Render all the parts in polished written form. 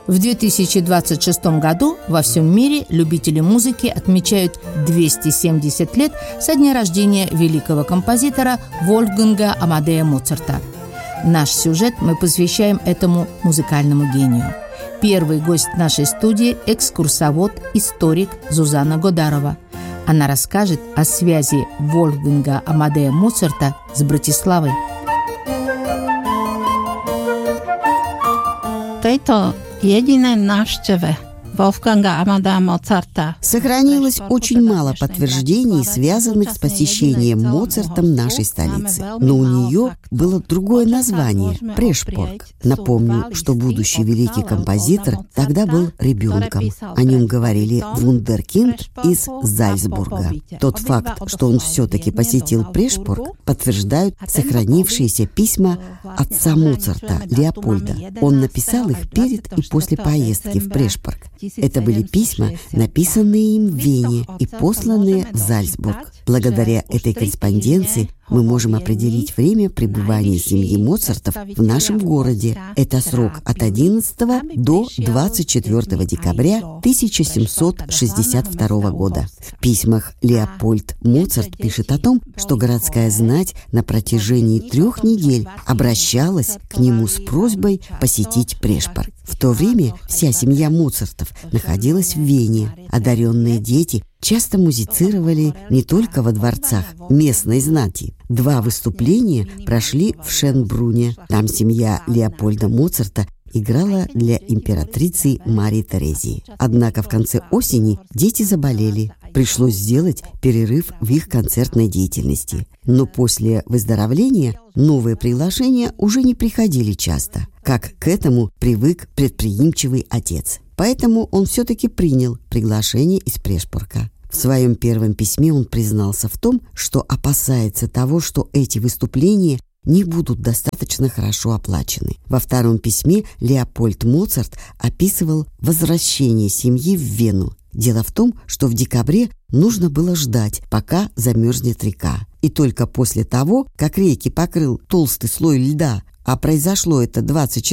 В 2026 году во всем мире любители музыки отмечают 270 лет со дня рождения великого композитора Вольфганга Амадея Моцарта. Наш сюжет мы посвящаем этому музыкальному гению. Первый гость нашей студии – экскурсовод, историк Зузанна Годарова. Она расскажет о связи Вольфганга Амадея Моцарта с Братиславой. Tejto jedinej návšteve Wolfganga Amadea Mozarta сохранилось очень мало подтверждений, связанных с посещением Моцартом нашей столицы. Но у нее было другое название – Прешпорг. Напомню, что будущий великий композитор тогда был ребенком. О нем говорили вундеркинд из Зальцбурга. Тот факт, что он все-таки посетил Прешпорг, подтверждают сохранившиеся письма отца Моцарта, Леопольда. Он написал их перед и после поездки в Прешпорг. Это были письма, написанные им в Вене и посланные в Зальцбург. Благодаря этой корреспонденции мы можем определить время пребывания семьи Моцартов в нашем городе. Это срок от 11 до 24 декабря 1762 года. В письмах Леопольд Моцарт пишет о том, что городская знать на протяжении 3 недель обращалась к нему с просьбой посетить Прешпорг. В то время вся семья Моцартов находилась в Вене. Одаренные дети часто музицировали не только во дворцах местной знати. 2 выступления прошли в Шенбруне. Там семья Леопольда Моцарта играла для императрицы Марии Терезии. Однако в конце осени дети заболели. Пришлось сделать перерыв в их концертной деятельности. Но после выздоровления новые приглашения уже не приходили часто, как к этому привык предприимчивый отец. Поэтому он все-таки принял приглашение из Прешпорга. В своем первом письме он признался в том, что опасается того, что эти выступления не будут достаточно хорошо оплачены. Во втором письме Леопольд Моцарт описывал возвращение семьи в Вену. Дело в том, что в декабре нужно было ждать, пока замерзнет река. И только после того, как реки покрыл толстый слой льда, а произошло это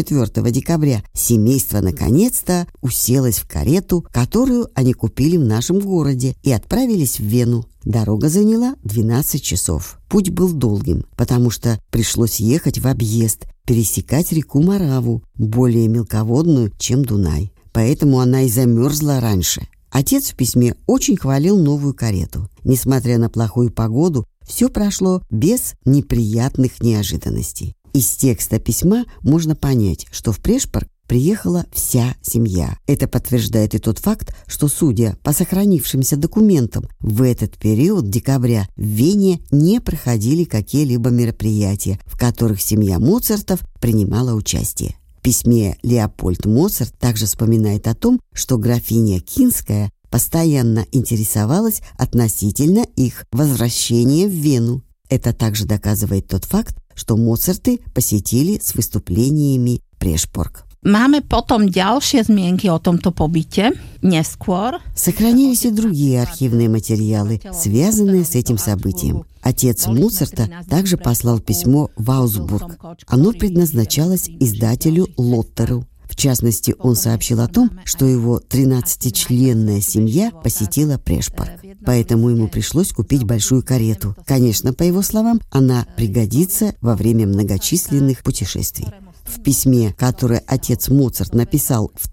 24 декабря, семейство наконец-то уселось в карету, которую они купили в нашем городе, и отправились в Вену. Дорога заняла 12 часов. Путь был долгим, потому что пришлось ехать в объезд, пересекать реку Мораву, более мелководную, чем Дунай. Поэтому она и замерзла раньше. Отец в письме очень хвалил новую карету. Несмотря на плохую погоду, все прошло без неприятных неожиданностей. Из текста письма можно понять, что в Прешпорг приехала вся семья. Это подтверждает и тот факт, что, судя по сохранившимся документам, в этот период декабря в Вене не проходили какие-либо мероприятия, в которых семья Моцартов принимала участие. В письме Леопольд Моцарт также вспоминает о том, что графиня Кинская постоянно интересовалась относительно их возвращения в Вену. Это также доказывает тот факт, что Моцарты посетили с выступлениями Прешпорг. Máme potom ďalšie zmienky o tomto pobyte neskôr. Сохранились и другие архивные материалы, связанные с этим событием. Отец Моцарта также послал письмо в Аусбург. Оно предназначалось издателю Лоттеру. В частности, он сообщил о том, что его 13-членная семья посетила Прешпорг. Поэтому ему пришлось купить большую карету. Конечно, по его словам, она пригодится во время многочисленных путешествий. В письме, которое отец Моцарт написал в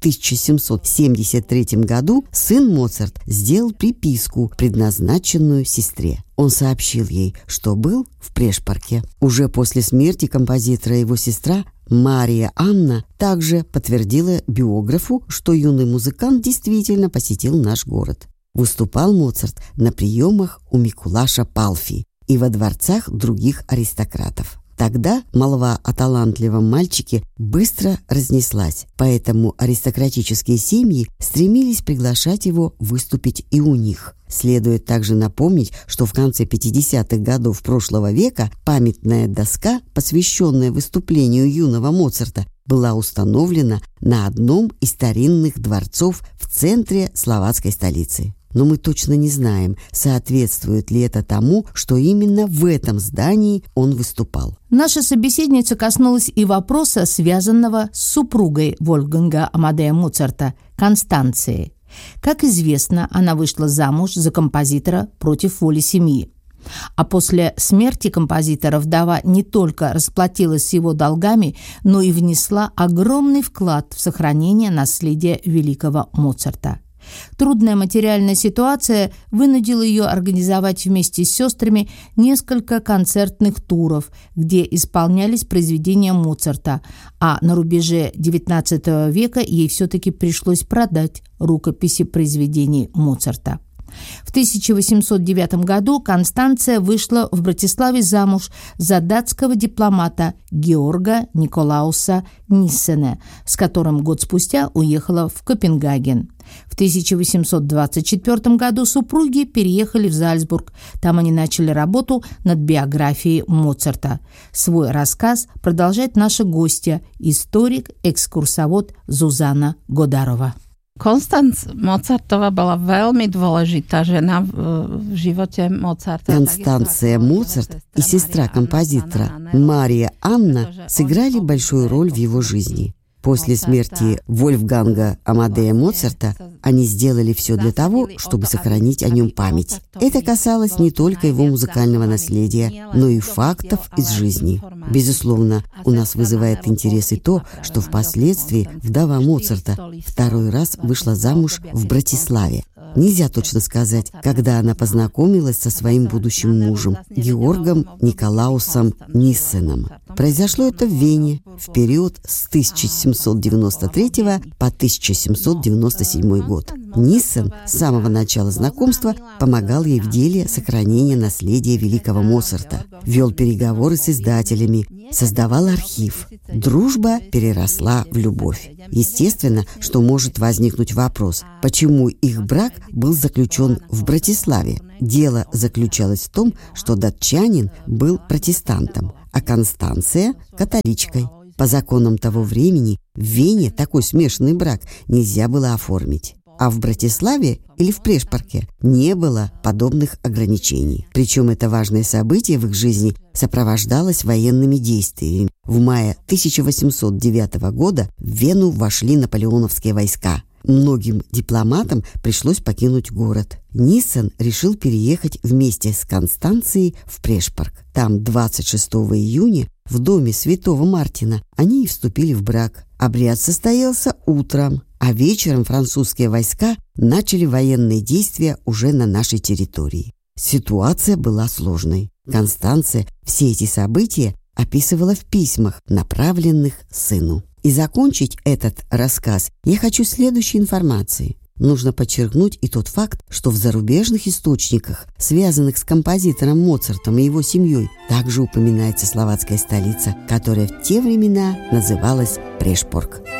1773 году, сын Моцарт сделал приписку, предназначенную сестре. Он сообщил ей, что был в Прешпорге. Уже после смерти композитора его сестра Мария Анна также подтвердила биографу, что юный музыкант действительно посетил наш город. Выступал Моцарт на приемах у Микулаша Палфи и во дворцах других аристократов. Тогда молва о талантливом мальчике быстро разнеслась, поэтому аристократические семьи стремились приглашать его выступить и у них. Следует также напомнить, что в конце 50-х годов прошлого века памятная доска, посвященная выступлению юного Моцарта, была установлена на одном из старинных дворцов в центре словацкой столицы. но мы точно не знаем, соответствует ли это тому, что именно в этом здании он выступал. Наша собеседница коснулась и вопроса, связанного с супругой Вольфганга Амадея Моцарта, Констанцией. Как известно, она вышла замуж за композитора против воли семьи. А после смерти композитора вдова не только расплатилась с его долгами, но и внесла огромный вклад в сохранение наследия великого Моцарта. Трудная материальная ситуация вынудила ее организовать вместе с сестрами несколько концертных туров, где исполнялись произведения Моцарта, а на рубеже XIX века ей все-таки пришлось продать рукописи произведений Моцарта. В 1809 году Констанция вышла в Братиславе замуж за датского дипломата Георга Николауса Ниссена, с которым год спустя уехала в Копенгаген. В 1824 году супруги переехали в Зальцбург. Там они начали работу над биографией Моцарта. Свой рассказ продолжает наша гостья, историк-экскурсовод Зузана Годарова. Konstanc Mozartova bola veľmi dôležitá žena v živote Mozarta. Констанция Моцарт и сестра композитора Мария Анна сыграли большую роль в его жизни. После смерти Вольфганга Амадея Моцарта они сделали все для того, чтобы сохранить о нем память. Это касалось не только его музыкального наследия, но и фактов из жизни. Безусловно, у нас вызывает интерес и то, что впоследствии вдова Моцарта второй раз вышла замуж в Братиславе. Нельзя точно сказать, когда она познакомилась со своим будущим мужем, Георгом Николаусом Ниссеном. Произошло это в Вене в период с 1793 по 1797 год. Ниссен с самого начала знакомства помогал ей в деле сохранения наследия великого Моцарта, вел переговоры с издателями, создавал архив. Дружба переросла в любовь. Естественно, что может возникнуть вопрос, почему их брак был заключен в Братиславе. Дело заключалось в том, что датчанин был протестантом, а Констанция – католичкой. По законам того времени в Вене такой смешанный брак нельзя было оформить. А в Братиславе или в Прешпарке не было подобных ограничений. Причем это важное событие в их жизни сопровождалось военными действиями. В мае 1809 года в Вену вошли наполеоновские войска. Многим дипломатам пришлось покинуть город. Ниссен решил переехать вместе с Констанцией в Прешпарк. Там 26 июня в доме святого Мартина они и вступили в брак. Обряд состоялся утром, а вечером французские войска начали военные действия уже на нашей территории. Ситуация была сложной. Констанция все эти события описывала в письмах, направленных сыну. И закончить этот рассказ я хочу следующей информацией. Нужно подчеркнуть и тот факт, что в зарубежных источниках, связанных с композитором Моцартом и его семьей, также упоминается словацкая столица, которая в те времена называлась Прешпорг.